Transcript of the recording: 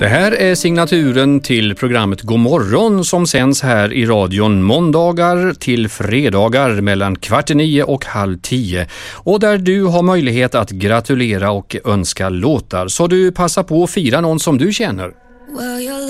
Det här är signaturen till programmet God morgon som sänds här i radion måndagar till fredagar mellan 8:45 och 9:30. Och där du har möjlighet att gratulera och önska låtar. Så du passar på att fira någon som du känner. Well, your